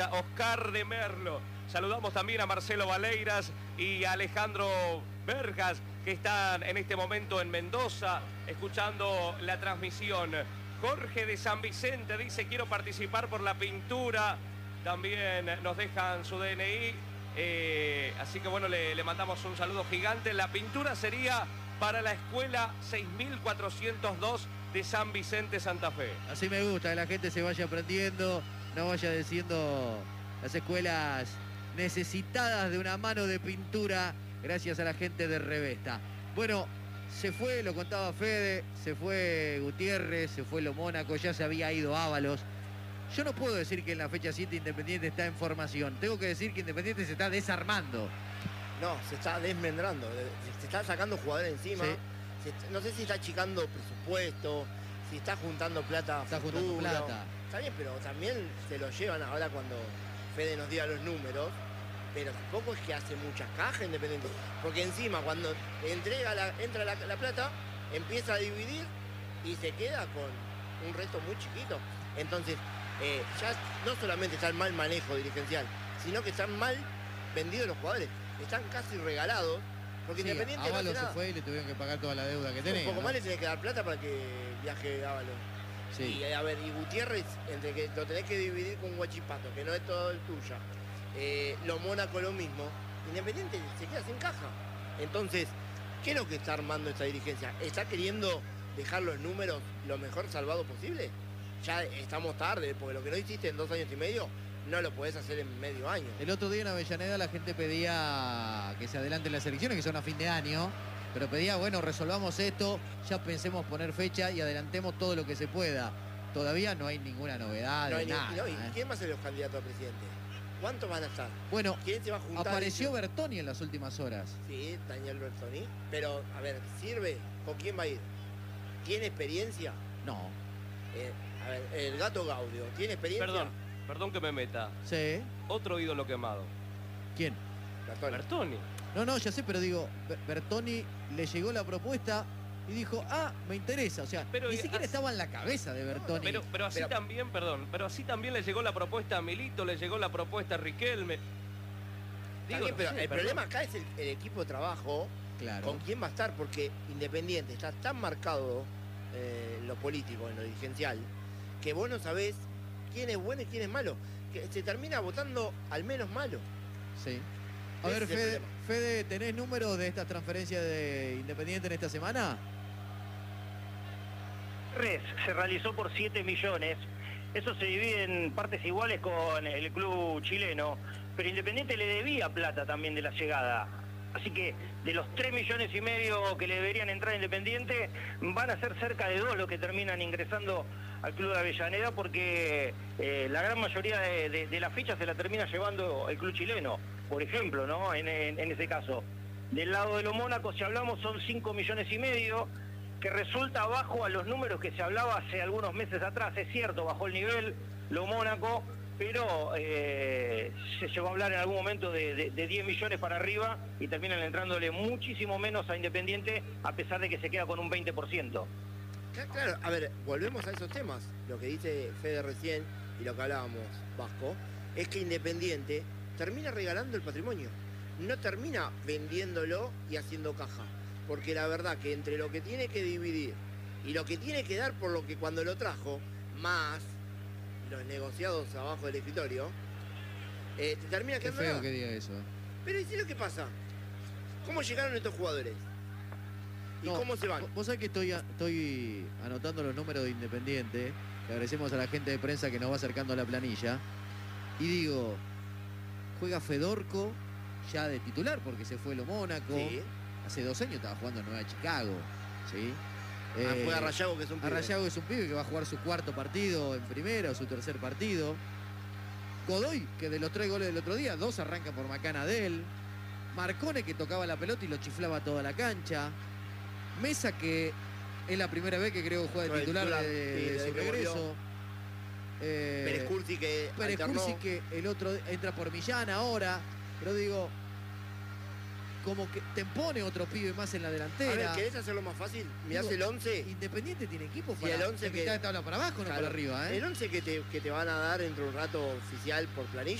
Oscar de Merlo. Saludamos también a Marcelo Valeiras y a Alejandro Vergas, que están en este momento en Mendoza, escuchando la transmisión. Jorge de San Vicente dice: quiero participar por la pintura. También nos dejan su DNI. Así que bueno, le mandamos un saludo gigante. La pintura sería para la escuela 6402 de San Vicente, Santa Fe. Así me gusta, que la gente se vaya aprendiendo, no vaya diciendo las escuelas necesitadas de una mano de pintura, gracias a la gente de Revesta. Bueno, se fue, lo contaba Fede, se fue Gutiérrez, se fue Lo Mónaco, ya se había ido Ábalos. Yo no puedo decir que en la fecha 7 Independiente está en formación, tengo que decir que Independiente se está desarmando. No, se está desmembrando, se está sacando jugadores encima. Sí. No sé si está achicando presupuesto, si está juntando plata. Está juntando plata. Está bien, pero también se lo llevan ahora cuando Fede nos diga los números. Pero tampoco es que hace muchas cajas Independiente. Porque encima cuando entra la plata, empieza a dividir y se queda con un resto muy chiquito. Entonces, ya no solamente está el mal manejo dirigencial, sino que están mal vendidos los jugadores. Están casi regalados. Porque sí, Independiente Ábalos se fue y le tuvieron que pagar toda la deuda que tenía. Un poco más le tenés que dar plata para que viaje Ábalos. Sí. Y a ver, y Gutiérrez, entre que lo tenés que dividir con Huachipato, que no es todo el tuyo. Lo Mónaco lo mismo. Independiente se queda sin caja. Entonces, ¿qué es lo que está armando esta dirigencia? ¿Está queriendo dejar los números lo mejor salvado posible? Ya estamos tarde, porque lo que no hiciste en 2 años y medio, no lo podés hacer en medio año. El otro día en Avellaneda la gente pedía que se adelanten las elecciones, que son a fin de año, pero pedía, bueno, resolvamos esto, ya pensemos poner fecha y adelantemos todo lo que se pueda. Todavía no hay ninguna novedad, no hay nada. ¿Y quién va a ser los candidatos a presidente? ¿Cuántos van a estar? Bueno, ¿quién se va a juntar? Apareció Bertoni en las últimas horas. Sí, Daniel Bertoni. Pero, a ver, ¿sirve? ¿Con quién va a ir? ¿Tiene experiencia? No. A ver, el Gato Gaudio, ¿tiene experiencia? Perdón que me meta. Sí. Otro ídolo quemado. ¿Quién? Bertoni. No, ya sé, pero digo, Bertoni le llegó la propuesta y dijo, me interesa. O sea, pero ni siquiera estaba en la cabeza de Bertoni. Pero así también, pero así también le llegó la propuesta a Milito, le llegó la propuesta a Riquelme. Digo, pero el problema acá es el equipo de trabajo. Claro. ¿Con quién va a estar? Porque Independiente está tan marcado en lo político, en lo dirigencial, que vos no sabés quién es bueno y quién es malo. Que se termina votando al menos malo. Sí. A ver, Fede, ¿tenés números de estas transferencias de Independiente en esta semana? Se realizó por 7 millones. Eso se divide en partes iguales con el club chileno. Pero Independiente le debía plata también de la llegada. Así que de los 3,5 millones que le deberían entrar a Independiente, van a ser cerca de 2 los que terminan ingresando al club de Avellaneda, porque la gran mayoría de la ficha se la termina llevando el club chileno, por ejemplo, ¿no? En ese caso. Del lado de Lo Mónaco, si hablamos, son 5,5 millones, que resulta bajo a los números que se hablaba hace algunos meses atrás. Es cierto, bajó el nivel Lo Mónaco, pero se llegó a hablar en algún momento de 10 millones para arriba y terminan entrándole muchísimo menos a Independiente, a pesar de que se queda con un 20%. Claro, a ver, volvemos a esos temas. Lo que dice Fede recién y lo que hablábamos, Vasco, es que Independiente termina regalando el patrimonio. No termina vendiéndolo y haciendo caja. Porque la verdad que entre lo que tiene que dividir y lo que tiene que dar por lo que cuando lo trajo, más los negociados abajo del escritorio, te termina quedando nada. Qué feo que diga eso. Pero ¿y si lo que pasa? ¿Cómo llegaron estos jugadores? ¿Y cómo se van? Vos sabés que estoy anotando los números de Independiente, que agradecemos a la gente de prensa que nos va acercando a la planilla, y digo, juega Fedorco ya de titular porque se fue Lo Mónaco. Sí. Hace 2 años estaba jugando en Nueva Chicago, ¿sí? Juega Rayago, que es un pibe. Rayago es un pibe que va a jugar su 4º partido en primera o su 3er partido. Godoy, que de los 3 goles del otro día, 2 arrancan por macana de él. Marcone, que tocaba la pelota y lo chiflaba toda la cancha. Mesa, que es la primera vez que creo juega de titular de su regreso. Pérez Cursi, que el otro entra por Millán ahora. Pero digo, como que te pone otro pibe más en la A delantera. ver, ¿querés hacerlo más fácil? Mirás Digo, el 11. Independiente tiene equipo Y para el 11 de mitad de tabla para abajo, no claro, para arriba, ¿eh? El 11 que te van a dar dentro de un rato oficial por planilla.